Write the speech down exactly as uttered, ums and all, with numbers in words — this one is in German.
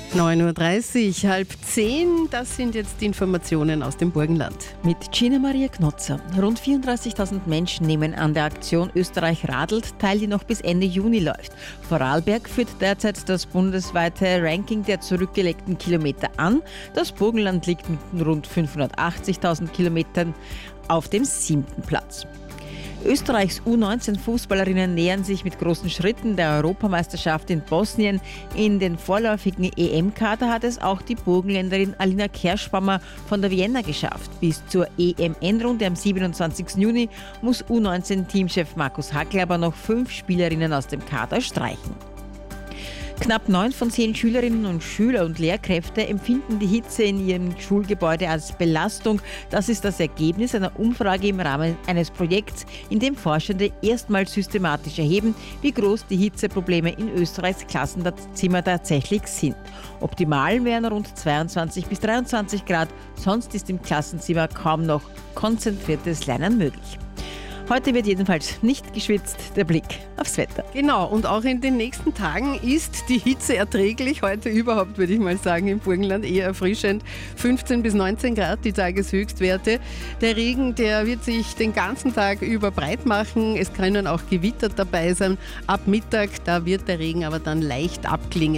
neun Uhr dreißig, halb zehn, das sind jetzt die Informationen aus dem Burgenland. Mit Gina Maria Knotzer. Rund vierunddreißigtausend Menschen nehmen an der Aktion Österreich radelt teil, die noch bis Ende Juni läuft. Vorarlberg führt derzeit das bundesweite Ranking der zurückgelegten Kilometer an. Das Burgenland liegt mit rund fünfhundertachtzigtausend Kilometern auf dem siebten Platz. Österreichs U neunzehn Fußballerinnen nähern sich mit großen Schritten der Europameisterschaft in Bosnien. In den vorläufigen E M-Kader hat es auch die Burgenländerin Alina Kerschbaumer von der Vienna geschafft. Bis zur E M-Endrunde am siebenundzwanzigsten Juni muss U neunzehn-Teamchef Markus Hackl aber noch fünf Spielerinnen aus dem Kader streichen. Knapp neun von zehn Schülerinnen und Schüler und Lehrkräfte empfinden die Hitze in ihrem Schulgebäude als Belastung. Das ist das Ergebnis einer Umfrage im Rahmen eines Projekts, in dem Forschende erstmals systematisch erheben, wie groß die Hitzeprobleme in Österreichs Klassenzimmer tatsächlich sind. Optimal wären rund zweiundzwanzig bis dreiundzwanzig Grad, sonst ist im Klassenzimmer kaum noch konzentriertes Lernen möglich. Heute wird jedenfalls nicht geschwitzt, der Blick aufs Wetter. Genau, und auch in den nächsten Tagen ist die Hitze erträglich. Heute überhaupt, würde ich mal sagen, im Burgenland eher erfrischend. fünfzehn bis neunzehn Grad die Tageshöchstwerte. Der Regen, der wird sich den ganzen Tag über breit machen. Es können auch Gewitter dabei sein. Ab Mittag, da wird der Regen aber dann leicht abklingen.